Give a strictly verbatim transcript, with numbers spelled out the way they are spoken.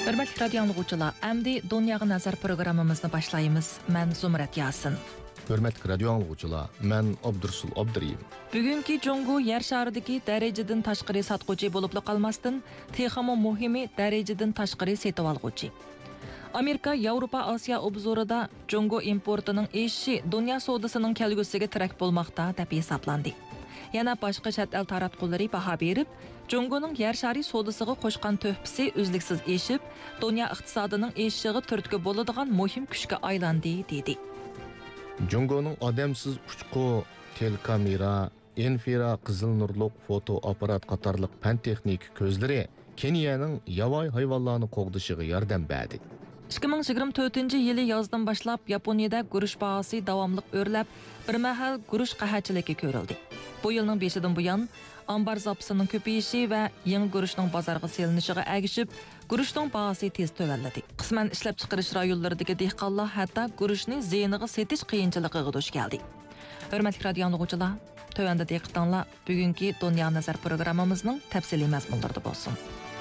Hörmətli radio dinləyicilər, əmdi Dunyaga Nazar proqramımızı başlayırıq. Mən Zumrat Yasin. Hörmətli radio dinləyicilər, mən Abdursul Abduriyim. Bugünkü Congo yer şarıdakı dərəcədən təşqiri satqıcı olub qalmasdan, texmo muhimi dərəcədən təşqiri setib alğıcı. Amerika, Avropa, Asiya obzorida Congo importunun eşi dünya sodasının kəlgüsüge tirak bolmaqda deb hesablandı. Yana başqa chet el taratqullari baho berib, Congo'nun yer shari sodasiga qo'shgan töhfisi uzluksiz eshib, dünya iqtisodining eshishi turtki bo'ladigan muhim kuchga aylandi dedi. Congo'nun odamsiz uchqu, telekamera, infra qizil nurliq foto aparat qatorliq fan texnik ko'zlari Kenyaning yovvoyi hayvonlarni qo'g'dishiga yordam berdi. ikki ming yigirma to'rtinchi yili yozdan boshlab Yaponiyada guruch bahosi davomli o'rlab, bir mahal guruch qahatchiligi ko'rildi. Bu yilning beshidan buyon ambar zapisining ko'payishi va yangi guruchning bozorga selinishiga ergishib, guruchning bahosi tez tövalladi. Qisman ishlab chiqarish rayonlaridagi dehqonlar hatto guruchni zeyniga setish qiyinchiligiga duch keldi. Hurmatli radio dinləyicilər, tövəndə diqqətinizlər bugünkü Dünya Nazar proqramımızın təfsili məzmunlarında bo'lsin.